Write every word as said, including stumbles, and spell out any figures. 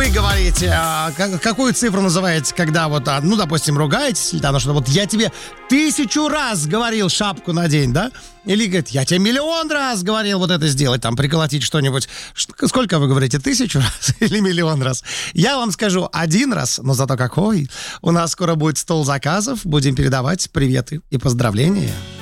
Вы говорите, а, как- какую цифру называете, когда вот, а, ну, допустим, ругаетесь, или там, что вот я тебе тысячу раз говорил шапку надень, да? Или говорит, я тебе миллион раз говорил вот это сделать, там, приколотить что-нибудь. Ш- Сколько вы говорите, тысячу раз или миллион раз? Я вам скажу один раз, но зато какой. У нас скоро будет стол заказов, будем передавать приветы и поздравления.